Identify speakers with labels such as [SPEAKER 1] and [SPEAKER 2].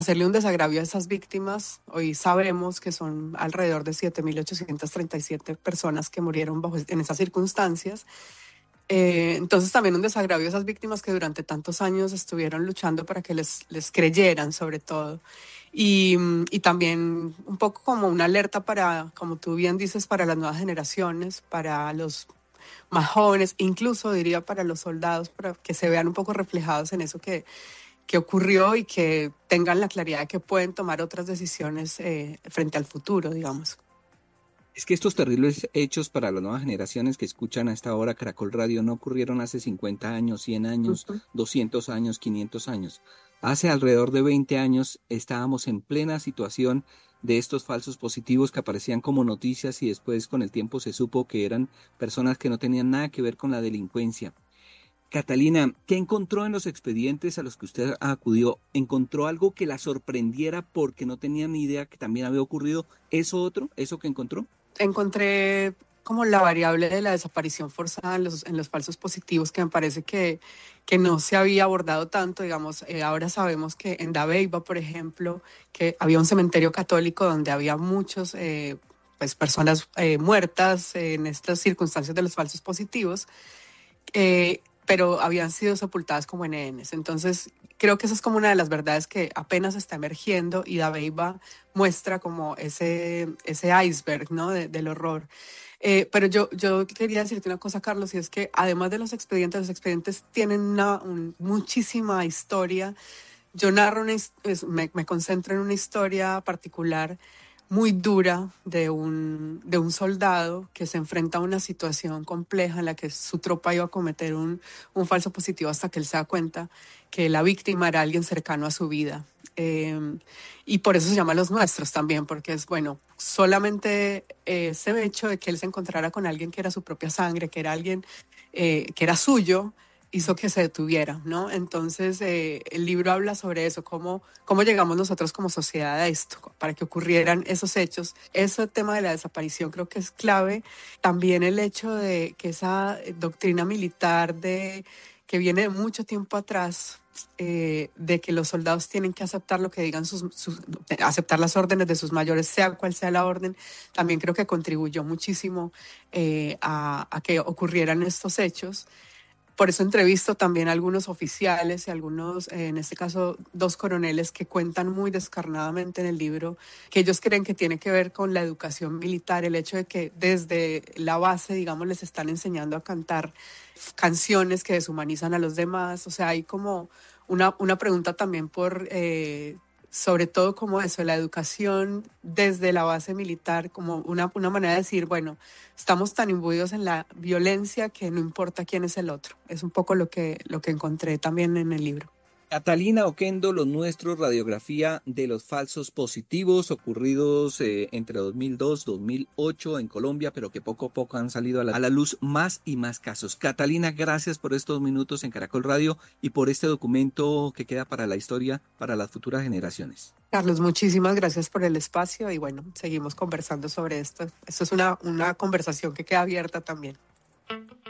[SPEAKER 1] hacerle un desagravio a esas víctimas. Hoy sabemos que son alrededor de 7.837 personas que murieron en esas circunstancias. Entonces también un desagravio a esas víctimas que durante tantos años estuvieron luchando para que les creyeran sobre todo. Y también un poco como una alerta para, como tú bien dices, para las nuevas generaciones, para los más jóvenes, incluso diría para los soldados, para que se vean un poco reflejados en eso que ocurrió y que tengan la claridad de que pueden tomar otras decisiones frente al futuro, digamos.
[SPEAKER 2] Es que estos terribles hechos para las nuevas generaciones que escuchan a esta hora Caracol Radio no ocurrieron hace 50 años, 100 años,
[SPEAKER 1] Uh-huh.
[SPEAKER 2] 200 años, 500 años. Hace alrededor de 20 años estábamos en plena situación de estos falsos positivos que aparecían como noticias y después con el tiempo se supo que eran personas que no tenían nada que ver con la delincuencia. Catalina, ¿qué encontró en los expedientes a los que usted acudió? ¿Encontró algo que la sorprendiera porque no tenía ni idea que también había ocurrido eso otro, eso que encontró?
[SPEAKER 1] Encontré como la variable de la desaparición forzada en los falsos positivos, que me parece que no se había abordado tanto, digamos. Ahora sabemos que en Dabeiba, por ejemplo, que había un cementerio católico donde había muchos pues personas muertas en estas circunstancias de los falsos positivos, pero habían sido sepultadas como NNs. Entonces, creo que esa es como una de las verdades que apenas está emergiendo, y Dabeiba muestra como ese iceberg, ¿no? Del horror. Pero yo quería decirte una cosa, Carlos, y es que además de los expedientes tienen muchísima historia. Yo narro me concentro en una historia particular muy dura de un soldado que se enfrenta a una situación compleja en la que su tropa iba a cometer un falso positivo hasta que él se da cuenta que la víctima era alguien cercano a su vida. Y por eso se llama Los Nuestros también, porque es, bueno, solamente ese hecho de que él se encontrara con alguien que era su propia sangre, que era alguien que era suyo, hizo que se detuviera, ¿no? Entonces, el libro habla sobre eso, cómo llegamos nosotros como sociedad a esto, para que ocurrieran esos hechos. Ese tema de la desaparición creo que es clave. También el hecho de que esa doctrina militar que viene de mucho tiempo atrás, de que los soldados tienen que aceptar lo que digan aceptar las órdenes de sus mayores, sea cual sea la orden, también creo que contribuyó muchísimo a que ocurrieran estos hechos. Por eso entrevisto también a algunos oficiales y algunos, en este caso, 2 coroneles que cuentan muy descarnadamente en el libro que ellos creen que tiene que ver con la educación militar, el hecho de que desde la base, digamos, les están enseñando a cantar canciones que deshumanizan a los demás. O sea, hay como una pregunta también sobre todo como eso, la educación desde la base militar, como una manera de decir, bueno, estamos tan imbuidos en la violencia que no importa quién es el otro. Es un poco lo que encontré también en el libro.
[SPEAKER 2] Catalina Oquendo, Los Nuestros, radiografía de los falsos positivos ocurridos entre 2002 y 2008 en Colombia, pero que poco a poco han salido a la luz más y más casos. Catalina, gracias por estos minutos en Caracol Radio y por este documento que queda para la historia, para las futuras generaciones.
[SPEAKER 1] Carlos, muchísimas gracias por el espacio y bueno, seguimos conversando sobre esto. Esto es una conversación que queda abierta también.